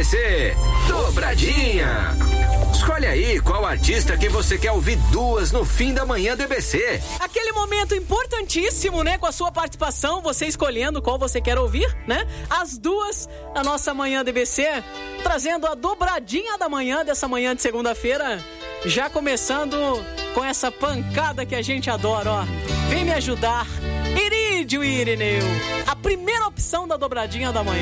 DBC, Dobradinha. Escolhe aí qual artista que você quer ouvir duas no fim da manhã DBC. Aquele momento importantíssimo, né? Com a sua participação, você escolhendo qual você quer ouvir, né? As duas, a nossa manhã DBC, trazendo a dobradinha da manhã, dessa manhã de segunda-feira, já começando com essa pancada que a gente adora, ó. Vem me ajudar, Irídio e Irineu, a primeira opção da dobradinha da manhã.